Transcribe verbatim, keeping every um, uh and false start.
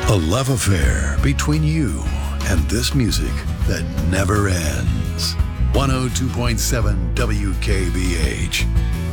A love affair between you and this music that never ends. one oh two point seven W K B H,